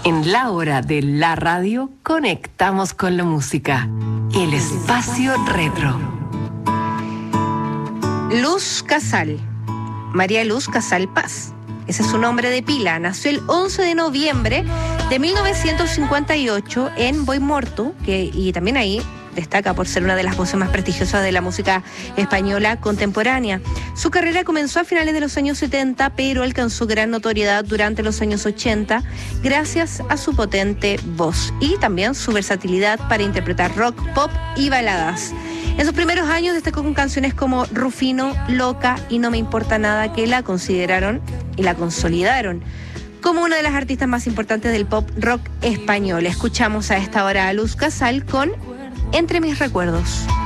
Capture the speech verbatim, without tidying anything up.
En la hora de la radio, conectamos con la música. El espacio retro. Luz Casal, María Luz Casal Paz. Ese es su nombre de pila. Nació el once de noviembre de mil novecientos cincuenta y ocho en Boimorto, que, y también ahí destaca por ser una de las voces más prestigiosas de la música española contemporánea. Su carrera comenzó a finales de los años setenta, pero alcanzó gran notoriedad durante los años ochenta gracias a su potente voz y también su versatilidad para interpretar rock, pop y baladas. En sus primeros años destacó con canciones como Rufino, Loca y No me importa nada, que la consideraron y la consolidaron como una de las artistas más importantes del pop rock español. Escuchamos a esta hora a Luz Casal con Entre mis recuerdos.